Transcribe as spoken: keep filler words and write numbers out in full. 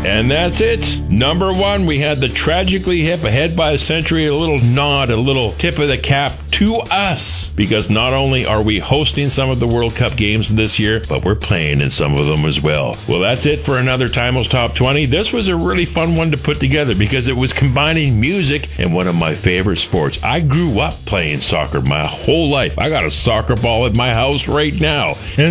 And that's it. Number one, we had the Tragically Hip, Ahead by a Century, a little nod, a little tip of the cap to us, because not only are we hosting some of the World Cup games this year, but we're playing in some of them as well. Well, that's it for another Timos Top twenty. This was a really fun one to put together because it was combining music and one of my favorite sports. I grew up playing soccer my whole life. I got a soccer ball at my house right now. And